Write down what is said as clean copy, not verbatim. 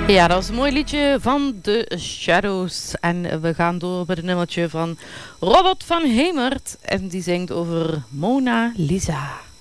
Ja, dat was een mooi liedje van The Shadows. En we gaan door met een nummertje van Robert van Hemert. En die zingt over Mona Lisa.